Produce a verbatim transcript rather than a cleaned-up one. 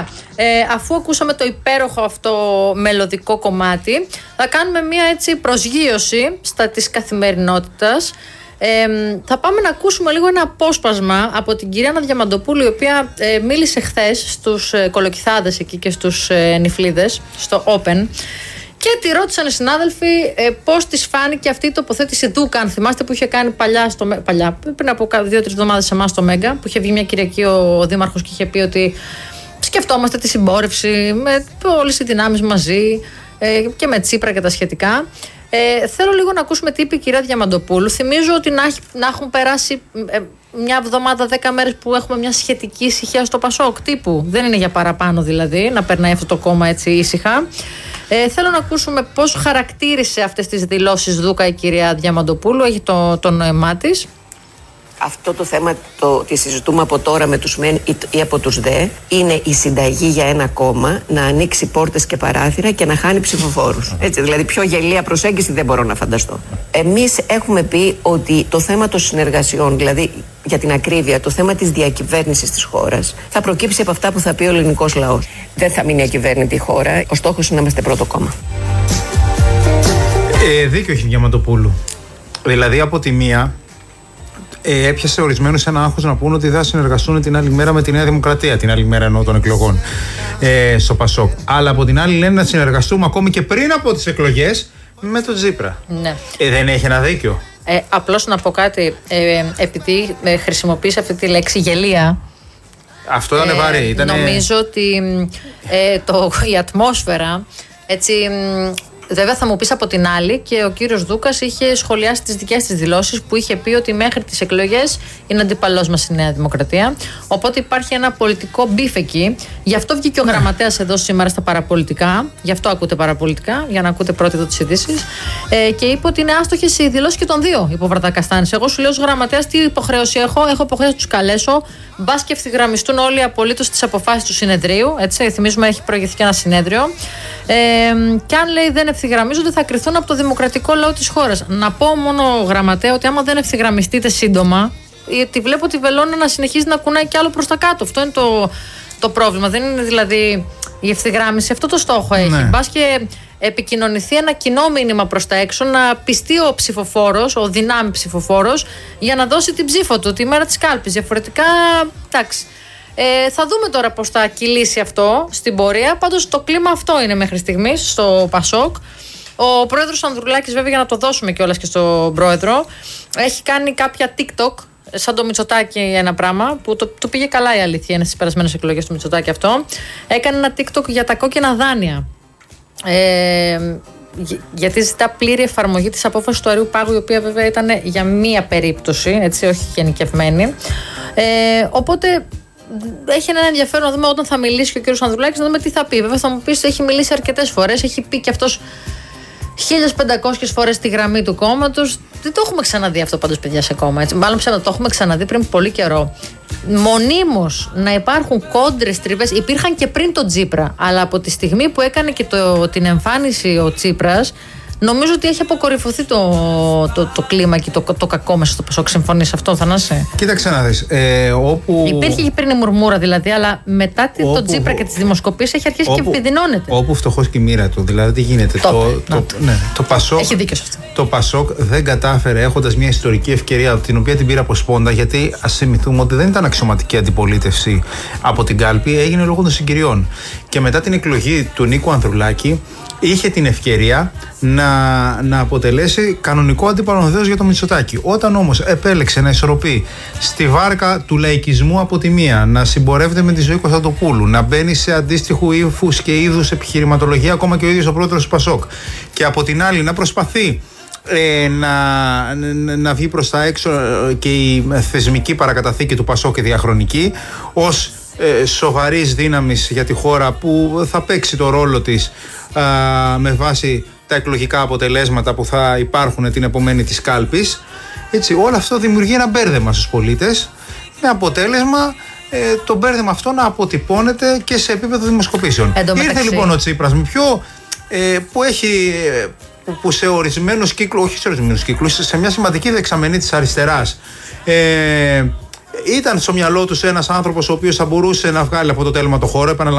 Ωραία. Ε, αφού ακούσαμε το υπέροχο αυτό μελωδικό κομμάτι, θα κάνουμε μια έτσι προσγείωση στα της καθημερινότητας. Ε, θα πάμε να ακούσουμε λίγο ένα απόσπασμα από την κυρία Άννα Διαμαντοπούλου, η οποία ε, μίλησε χθες στους ε, κολοκυθάδες εκεί και στους ε, νυφλίδες στο Open. Και τη ρώτησαν οι συνάδελφοι ε, πώς της φάνηκε αυτή η τοποθέτηση Δούκα. Αν θυμάστε, που είχε κάνει παλιά, στο, παλιά πριν από δύο-τρεις εβδομάδες σε εμάς στο Μέγκα, που είχε βγει μια Κυριακή ο, ο Δήμαρχος και είχε πει ότι σκεφτόμαστε τη συμπόρευση με όλες οι δυνάμεις μαζί ε, και με Τσίπρα και τα σχετικά. Ε, θέλω λίγο να ακούσουμε τι είπε η κυρία Διαμαντοπούλου. Θυμίζω ότι να, να έχουν περάσει ε, μια εβδομάδα, δέκα μέρες που έχουμε μια σχετική ησυχία στο Πασόκ τύπου. Δεν είναι για παραπάνω δηλαδή να περνάει αυτό το κόμμα έτσι ήσυχα. Ε, θέλω να ακούσουμε πώς χαρακτήρισε αυτές τις δηλώσεις Δούκα η κυρία Διαμαντοπούλου. Έχει το, το νόημά της. Αυτό το θέμα το ότι συζητούμε από τώρα με τους μεν ή από τους δε είναι η συνταγή για ένα κόμμα να ανοίξει πόρτες και παράθυρα και να χάνει ψηφοφόρους. Έτσι, δηλαδή πιο γελία προσέγγιση δεν μπορώ να φανταστώ. Εμείς έχουμε πει ότι το θέμα των συνεργασιών, δηλαδή για την ακρίβεια, το θέμα της διακυβέρνησης της χώρας θα προκύψει από αυτά που θα πει ο ελληνικός λαός. Δεν θα μείνει ακυβέρνητη η χώρα. Ο στόχος είναι να είμαστε πρώτο κόμμα. Ε, δίκιο έχει η Διαμαντοπούλου. Δηλαδή από τη μία Ε, έπιασε ορισμένους ένα άγχος να πούνε ότι θα συνεργαστούν την άλλη μέρα με τη Νέα Δημοκρατία, την άλλη μέρα εννοώ των εκλογών ε, στο Πασόκ. Αλλά από την άλλη λένε να συνεργαστούμε ακόμη και πριν από τις εκλογές με τον Τσίπρα. Ναι. Ε, δεν έχει ένα δίκιο. Ε, απλώς να πω κάτι, ε, επειδή ε, χρησιμοποίησα αυτή τη λέξη γελία. Αυτό ήταν ε, βαρύ. Ήτανε... Νομίζω ότι ε, το, η ατμόσφαιρα έτσι. Βέβαια θα μου πεις από την άλλη, και ο κύριος Δούκας είχε σχολιάσει τις δικές της δηλώσεις που είχε πει ότι μέχρι τις εκλογές είναι αντιπαλός μας η Νέα Δημοκρατία. Οπότε υπάρχει ένα πολιτικό μπιφ εκεί. Γι' αυτό βγήκε ο γραμματέας εδώ σήμερα στα παραπολιτικά. Γι' αυτό ακούτε παραπολιτικά, για να ακούτε πρώτοι εδώ τις ειδήσεις. Ε, και είπε ότι είναι άστοχες οι δηλώσεις και των δύο, είπε ο Βαρδακαστάνης. Εγώ σου λέω ως γραμματέας τι υποχρέωση έχω. Έχω υποχρέωση να τους καλέσω. Μπας και ευθυγραμμιστούν όλοι απολύτως τις αποφάσεις του συνεδρίου. Έτσι, θυμίζουμε έχει προηγηθεί και ένα συνέδριο. Ε, και αν λέει δεν ευθυγραμμίζονται, θα κριθούν από το δημοκρατικό λαό της χώρας. Να πω μόνο, γραμματέα, ότι άμα δεν ευθυγραμμιστείτε σύντομα, γιατί βλέπω τη βελόνα να συνεχίζει να κουνάει κι άλλο προς τα κάτω. Αυτό είναι το, το πρόβλημα. Δεν είναι δηλαδή η ευθυγράμμιση, αυτό το στόχο έχει. Ναι. Μπας και επικοινωνηθεί ένα κοινό μήνυμα προς τα έξω, να πιστεί ο ψηφοφόρος, ο δυνάμει ψηφοφόρος, για να δώσει την ψήφο του τη μέρα της κάλπης. Διαφορετικά, εντάξει. Ε, θα δούμε τώρα πώς θα κυλήσει αυτό στην πορεία. Πάντως το κλίμα αυτό είναι μέχρι στιγμής στο Πασόκ. Ο πρόεδρος Ανδρουλάκης, βέβαια, για να το δώσουμε κιόλας και στον πρόεδρο, έχει κάνει κάποια TikTok, σαν το Μητσοτάκη, ένα πράγμα που το, το πήγε καλά, η αλήθεια είναι, στις περασμένες εκλογές του Μητσοτάκη αυτό. Έκανε ένα TikTok για τα κόκκινα δάνεια. Ε, γιατί ζητά πλήρη εφαρμογή της απόφασης του Αριού Πάγου, η οποία βέβαια ήταν για μία περίπτωση, έτσι, όχι γενικευμένη. Ε, οπότε έχει ένα ενδιαφέρον να δούμε όταν θα μιλήσει και ο κύριος Ανδρουλάκης, να δούμε τι θα πει. Βέβαια θα μου πεις, έχει μιλήσει αρκετές φορές, έχει πει και αυτός χίλιες πεντακόσιες φορές τη γραμμή του κόμματος. Δεν το έχουμε ξαναδεί αυτό πάντως, παιδιά, σε κόμμα. Έτσι. Μάλλον ψέμα, το έχουμε ξαναδεί πριν πολύ καιρό. Μονίμως να υπάρχουν κόντρες, τριβές. Υπήρχαν και πριν τον Τσίπρα. Αλλά από τη στιγμή που έκανε και το, την εμφάνιση ο Τσίπρας, νομίζω ότι έχει αποκορυφωθεί το, το, το κλίμα και το, το κακό μέσα στο Πασόκ. Συμφωνείς αυτό, Θανάση? Κοίταξε να δεις. Ε, όπου... Υπήρχε και πριν η μουρμούρα δηλαδή, αλλά μετά όπου... το Τσίπρα και τις δημοσκοπήσεις έχει αρχίσει όπου... και επιδεινώνεται. Όπου φτωχός και η μοίρα του. Δηλαδή, τι γίνεται. Το, το, το, ναι, το Πασόκ, έχει δίκιο σε αυτό. Το Πασόκ δεν κατάφερε, έχοντας μια ιστορική ευκαιρία, την οποία την πήρε από σπόντα, γιατί ας θυμηθούμε ότι δεν ήταν αξιωματική αντιπολίτευση από την κάλπη, έγινε λόγω των συγκυριών. Και μετά την εκλογή του Νίκου Ανδρουλάκη, είχε την ευκαιρία να, να αποτελέσει κανονικό αντιπαρονδέος για το Μητσοτάκη. Όταν όμως επέλεξε να ισορροπεί στη βάρκα του λαϊκισμού από τη μία, να συμπορεύεται με τη Ζωή Κωνσταντοπούλου, να μπαίνει σε αντίστοιχου ύφους και είδους επιχειρηματολογία ακόμα και ο ίδιος ο πρόεδρος του Πασόκ, και από την άλλη να προσπαθεί Ε, να, να, να βγει προς τα έξω και η θεσμική παρακαταθήκη του Πασόκ και διαχρονική ως ε, σοβαρής δύναμης για τη χώρα, που θα παίξει το ρόλο της α, με βάση τα εκλογικά αποτελέσματα που θα υπάρχουν την επομένη της κάλπης. Έτσι, όλο αυτό δημιουργεί ένα μπέρδεμα στους πολίτες, με αποτέλεσμα ε, το μπέρδεμα αυτό να αποτυπώνεται και σε επίπεδο δημοσκοπήσεων. Ήρθε λοιπόν ο Τσίπρας με πιο ε, που έχει που σε ορισμένους κύκλους, όχι σε ορισμένους κύκλους, σε μια σημαντική δεξαμενή της αριστεράς, ε, ήταν στο μυαλό τους ένας άνθρωπος ο οποίος θα μπορούσε να βγάλει από το τέλμα το χώρο.